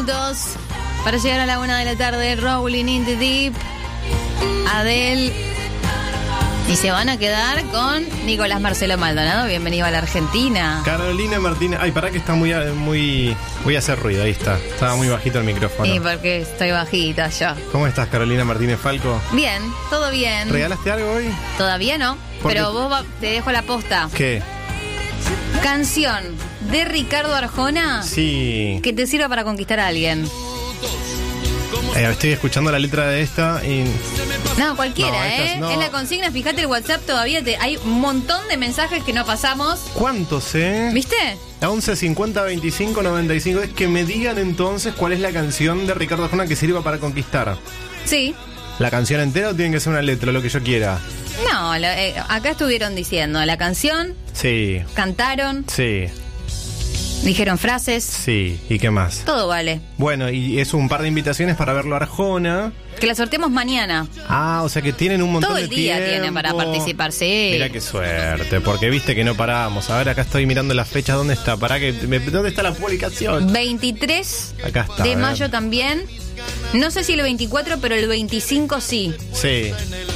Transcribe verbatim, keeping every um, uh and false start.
minutos para llegar a la una de la tarde. Rolling in the Deep, Adele. Y se van a quedar con Nicolás Marcelo Maldonado. Bienvenido a la Argentina. Carolina Martínez. Ay, pará que está muy, muy... Voy a hacer ruido, ahí está. Estaba muy bajito el micrófono. Sí, porque estoy bajita yo. ¿Cómo estás, Carolina Martínez Falco? Bien, todo bien. ¿Regalaste algo hoy? Todavía no, pero vos va, te dejo la posta. ¿Qué? Canción de Ricardo Arjona. Sí. Que te sirva para conquistar a alguien. Eh, estoy escuchando la letra de esta y... No, cualquiera, No, estas ¿eh? no. Es la consigna, fíjate el WhatsApp todavía, te, hay un montón de mensajes que no pasamos. ¿Cuántos, eh? ¿Viste? A once cincuenta veinticinco noventa y cinco. Es que me digan entonces cuál es la canción de Ricardo Arjona que sirva para conquistar. Sí. ¿La canción entera o tiene que ser una letra, lo que yo quiera? No, la, eh, acá estuvieron diciendo la canción, Sí, cantaron, sí, dijeron frases, sí. ¿Y qué más? todo vale. Bueno, y es un par de invitaciones para verlo a Arjona. Que la sorteemos mañana. Ah, o sea que tienen un montón Todo de el día tiempo. tienen para participar, sí. Mira qué suerte, porque viste que no paramos. A ver, acá estoy mirando las fechas. ¿Dónde está? Pará que me- ¿dónde está la publicación? veintitrés Acá está. de a ver. mayo también. No sé si el veinticuatro, pero el veinticinco sí. Sí.